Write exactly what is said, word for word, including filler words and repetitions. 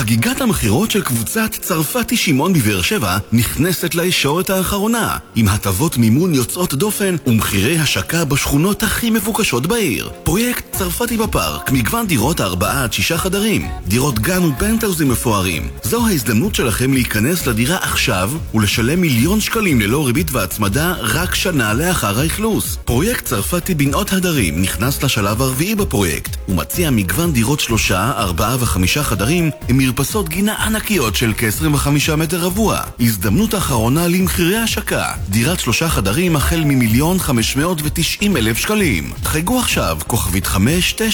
חגיגת המחירות של קבוצת צרפתי שמעון בבאר שבע נכנסת לישורת האחרונה, עם הטבות מימון יוצאות דופן ומחירי השקה בשכונות הכי מבוקשות בעיר. פרויקט צרפתי בפארק, מגוון דירות ארבעה עד שישה חדרים, דירות גן ופנטהאוזים מפוארים. זו ההזדמנות שלכם להיכנס לדירה עכשיו ולשלם מיליון שקלים ללא ריבית והצמדה רק שנה לאחר האכלוס. פרויקט צרפתי בנאות הדרים נכנס לשלב הרביעי בפרויקט ומציע מגוון דירות שלושה, ארבעה וחמישה חדרים עם מרפסות גינה ענקיות של כ-עשרים וחמישה מטר רבוע. הזדמנות אחרונה למחירי השקה, דירת שלושה חדרים החל ממיליון חמש מאות ותשעים אלף שקלים. חייגו עכשיו כוכבית חמש תשע